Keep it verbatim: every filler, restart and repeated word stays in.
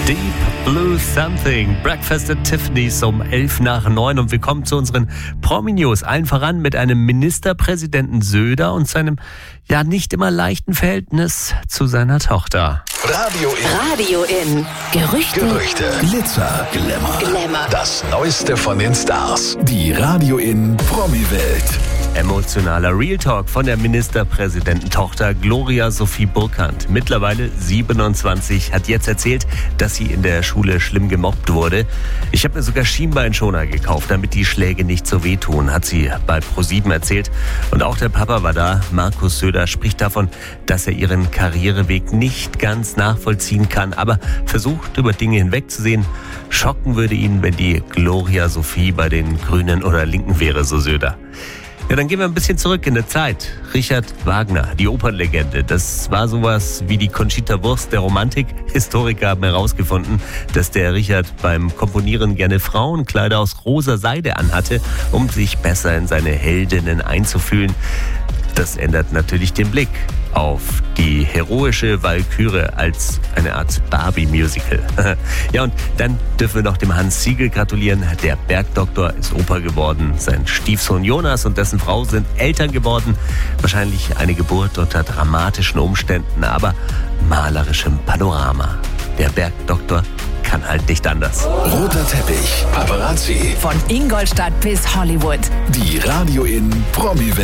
Deep Blue Something. Breakfast at Tiffany's um elf nach neun und wir kommen zu unseren Promi-News. Allen voran mit einem Ministerpräsidenten Söder und seinem ja nicht immer leichten Verhältnis zu seiner Tochter. Radio in. Radio in. Gerüchte. Gerüchte. Glitzer, Glamour. Glamour. Das Neueste von den Stars. Die Radio in Promi-Welt. Emotionaler Real Talk von der Ministerpräsidententochter Gloria Sophie Burkhardt. Mittlerweile siebenundzwanzig, hat jetzt erzählt, dass sie in der Schule schlimm gemobbt wurde. Ich habe mir sogar Schienbeinschoner gekauft, damit die Schläge nicht so wehtun, hat sie bei ProSieben erzählt. Und auch der Papa war da. Markus Söder spricht davon, dass er ihren Karriereweg nicht ganz nachvollziehen kann, aber versucht, über Dinge hinwegzusehen. Schocken würde ihn, wenn die Gloria Sophie bei den Grünen oder Linken wäre, so Söder. Ja, dann gehen wir ein bisschen zurück in der Zeit. Richard Wagner, die Opernlegende, das war sowas wie die Conchita Wurst der Romantik. Historiker haben herausgefunden, dass der Richard beim Komponieren gerne Frauenkleider aus rosa Seide anhatte, um sich besser in seine Heldinnen einzufühlen. Das ändert natürlich den Blick auf die heroische Walküre als eine Art Barbie-Musical. Ja, und dann dürfen wir noch dem Hans Siegel gratulieren. Der Bergdoktor ist Opa geworden. Sein Stiefsohn Jonas und dessen Frau sind Eltern geworden. Wahrscheinlich eine Geburt unter dramatischen Umständen, aber malerischem Panorama. Der Bergdoktor kann halt nicht anders. Roter Teppich, Paparazzi. Von Ingolstadt bis Hollywood. Die Radio in Promi-Welt.